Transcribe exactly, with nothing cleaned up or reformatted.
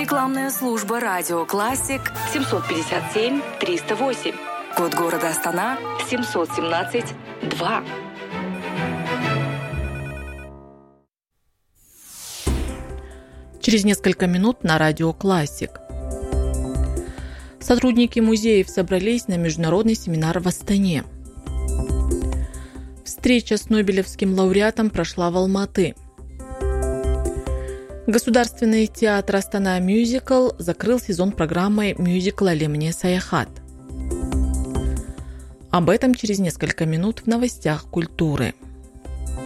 Рекламная служба «Радио Классик» семьсот пятьдесят семь триста восемь. Код города Астана семьсот семнадцать два. Через несколько минут на Радио Классик. Сотрудники музеев собрались на международный семинар в Астане. Встреча с Нобелевским лауреатом прошла в Алматы. Государственный театр Астана Мюзикл закрыл сезон программой мюзикла «Лемне Саяхат». Об этом через несколько минут в новостях культуры.